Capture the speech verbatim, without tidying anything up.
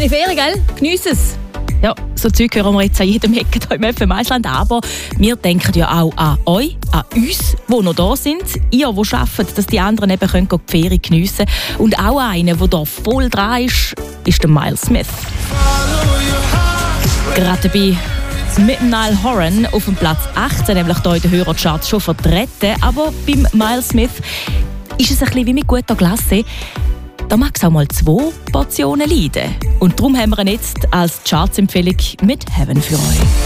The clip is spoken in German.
Schöne Ferien, gell? Geniess es. Ja, so Zeug hören wir jetzt an jedem Ecke hier im F M Eisland. Aber wir denken ja auch an euch, an uns, die noch da sind. Ihr, die arbeitet, dass die anderen eben können die Ferien geniessen können. Und auch einer, der hier voll dran ist, ist der Miles Smith. Gerade bei mit Niall Horan auf dem Platz achtzehn, nämlich hier in den Hörercharts schon vertreten. Aber beim Miles Smith ist es ein bisschen wie mit guter Glasse. Da mag es auch mal zwei Portionen leiden. Und darum haben wir ihn jetzt als Chartsempfehlung mit Heaven für euch.